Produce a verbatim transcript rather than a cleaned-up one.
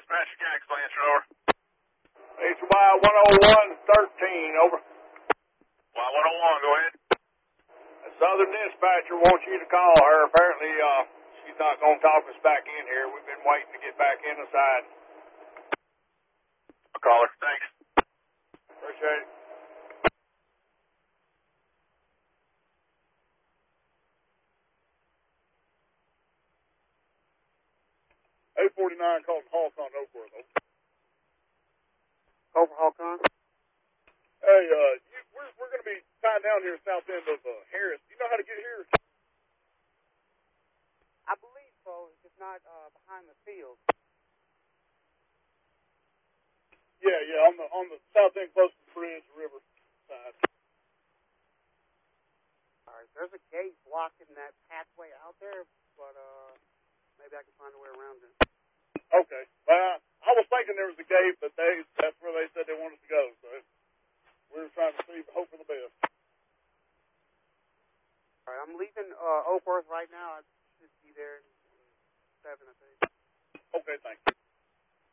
Dispatcher Jax, Lancer, over. H Y one oh one thirteen, over. Y one oh one, go ahead. The Southern Dispatcher wants you to call her. Apparently, uh, she's not going to talk us back in here. We've been waiting to get back in the side. I'll call her. Thanks. Appreciate it. eight forty-nine calling Hawthorne, Oakworth. Over Hawthorne? Hey, uh, you, we're, we're going to be tied down here south end of uh, Harris. Do you know how to get here? I believe so. It's not uh, behind the field. Yeah, yeah, on the on the south end close to the bridge, river side. All right, there's a gate blocking that pathway out there, but uh, maybe I can find a way around it. Okay. Well, I was thinking there was a gate, but they that's where they said they wanted to go. So we were trying to see, hope for the best. All right, I'm leaving uh, Oakworth right now. I should be there in seven, I think. Okay, thank you.